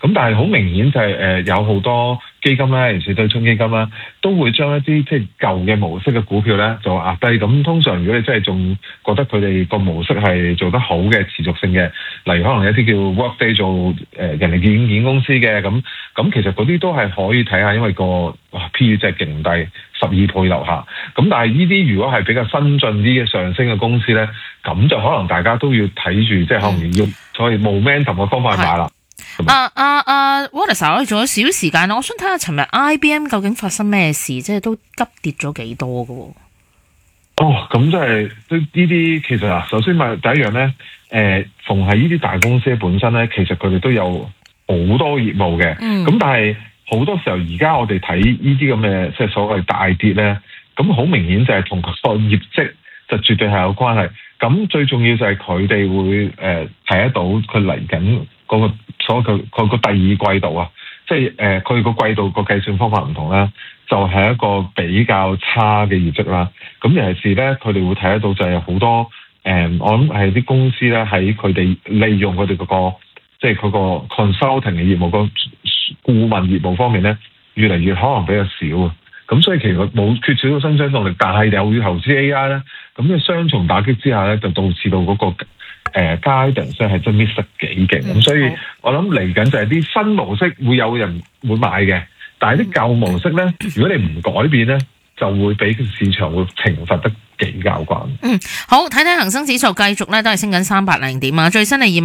咁但係好明顯就係有好多基金咧，尤其是對沖基金啦，都會將一啲即係舊嘅模式嘅股票咧就壓低。咁通常如果你真係仲覺得佢哋個模式係做得好嘅、持續性嘅，例如可能有啲叫 Workday 做人力軟件公司嘅，咁其實嗰啲都係可以睇下，因為個P/E 真係勁低，12倍樓下。咁但係呢啲如果係比較新進啲嘅上升嘅公司咧，咁就可能大家都要睇住，即係可能要所謂 momentum 嘅方法去買啦。 Wallace， 我哋仲有少少時間，我想睇下尋日 IBM 究竟發生咩事，即係都急跌咗幾多㗎喎？ 咁即係呢啲其實嗱，首先第一樣咧，逢係呢啲大公司本身咧，其實佢哋都有好多業務嘅。咁但係好多時候而家我哋睇呢啲咁嘅即係所謂大跌咧，咁好明顯就係同個業績就絕對係有關係。咁最重要就係佢哋會睇得到佢嚟緊嗰個所謂佢個第二季度啊，即係佢個季度個計算方法唔同啦，就係一個比較差嘅業績啦。咁尤其是咧，佢哋會睇得到就係好多我諗係啲公司咧喺佢哋利用佢哋嗰個即係佢個 consulting 嘅業務，個顧問業務方面咧，越嚟越可能比較少啊。咁所以其實冇缺少到生產動力，但係又要投資 AI 咧，咁嘅雙重打擊之下咧，就導致到嗰個guidance 係真 miss 得幾勁。咁所以我諗嚟緊就係啲新模式會有人會買嘅，但係啲舊模式咧，如果你唔改變咧，就會俾市場會懲罰得幾交關。 好，睇睇恒生指數繼續咧都係升緊300點啊，最新係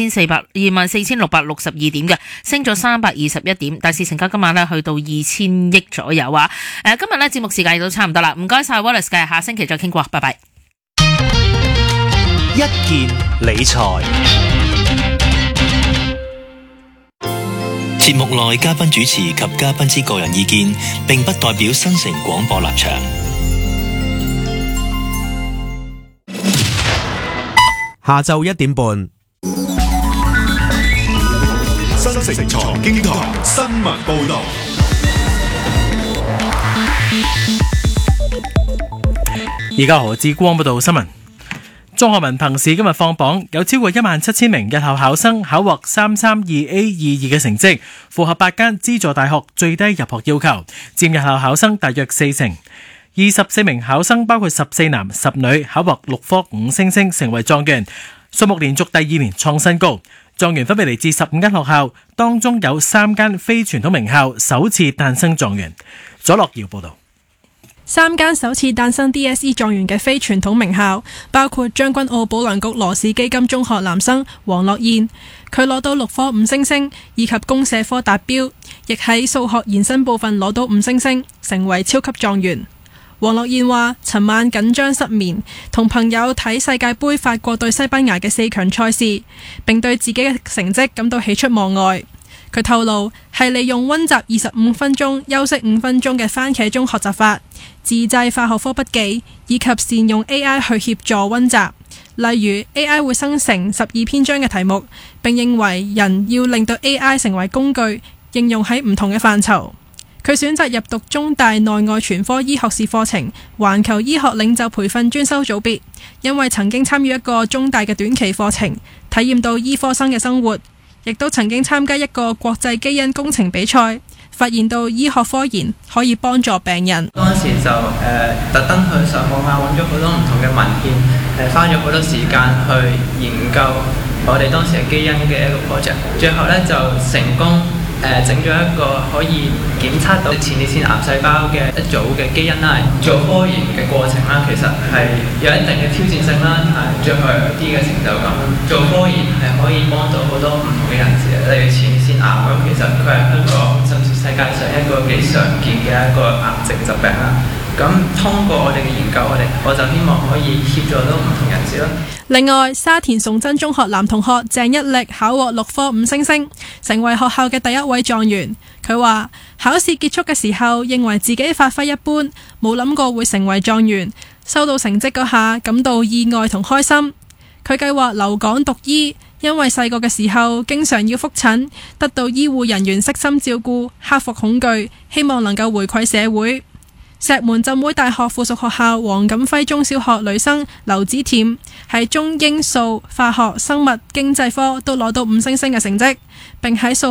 24,662點嘅，升咗321點，大市成交今晚咧去到2000億左右啊。今日咧節目時間亦都差唔多啦，唔該晒 Wallace 嘅，下星期再傾過，拜拜。 一件理財。節目內嘉賓主持及嘉賓之個人意見，並不代表新城廣播立場。 下晝1點半， 新城財經台新聞報道。 而家何志光報道新聞。中學文憑試今日放榜，有超過17000名日後考生考獲 332A22 嘅成績，符合8間資助大學最低入學要求，佔日後考生大約40%。24名考生包括14男10女考獲6科5星星，成為狀元，數目連續第2年創新高。狀元分別嚟自15間學校，當中有3間非傳統名校首次誕生狀元。左樂堯報道。 3間首次誕生 DSE 狀元嘅非傳統名校，包括將軍澳保良局羅氏基金中學男生黃樂燕，佢攞到6科5星星，以及公社科達標，亦喺數學延伸部分攞到5星星，成為超級狀元。黃樂燕話：尋晚緊張失眠，同朋友睇世界盃法國對西班牙嘅4強賽事，並對自己嘅成績感到喜出望外。佢透露係利用溫習25分鐘、休息5分鐘嘅番茄鐘學習法，自製化學科筆記，以及善用 AI 去協助溫習。例如 AI 會生成12篇章嘅題目，並認為人要令到 AI 成為工具，應用喺唔同嘅範疇。佢選擇入讀中大內外全科醫學士課程、環球醫學領袖培訓專修組別，因為曾經參與一個中大嘅短期課程，體驗到醫科生嘅生活。亦都曾經參加一個國際基因工程比賽，發現到醫學科研可以幫助病人。 當時就特登去上網揾咗好多唔同嘅文獻，花咗好多時間去研究我哋當時嘅基因嘅一個 project， 最後呢，就成功整咗一個可以檢測到前列腺癌細胞嘅一組嘅基因啦。做科研嘅過程啦，其實係有一定嘅挑戰性啦，但係最後有一啲嘅成就感。做科研係可以幫到好多唔同嘅人士，例如前列腺癌咁，其實佢係香港甚至世界上一個幾常見嘅一個癌症疾病啦。咁通過我哋嘅研究，我就希望可以協助到唔同人士啦。 另外，沙田崇真中學男同學鄭一力考獲6科5星星，成為學校嘅第一位狀元。佢話考試結束嘅時候，認為自己發揮一般，冇諗過會成為狀元。收到成績嗰下，感到意外同開心。佢計劃留港讀醫，因為細個嘅時候經常要覆診，得到醫護人員悉心照顧，克服恐懼，希望能夠回饋社會。石門浸會大學附屬學校黃錦輝中小學女生劉子恬喺中英數、化學、生物、經濟科都攞到5星星嘅成績，並喺數